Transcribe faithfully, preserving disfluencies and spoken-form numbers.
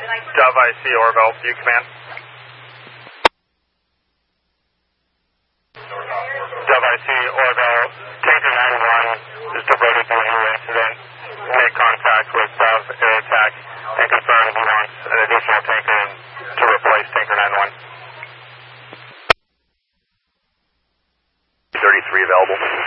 Dove I C Orville, view command. Dove I C Orville, Tanker ninety-one is diverted to a new incident. Make contact with Dove Air Attack and confirm he wants an additional tanker to replace Tanker ninety-one. thirty-three available.